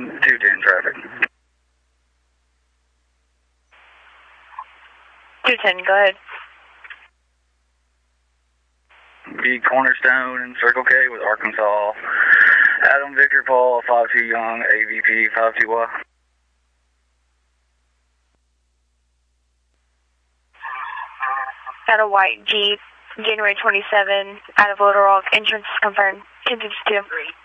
210 traffic. 210, go ahead. B Cornerstone and Circle K with Arkansas. Adam Victor Paul 52 Young, AVP 52Y. Got a white Jeep, January 27, out of Little Rock, entrance confirmed, 1052.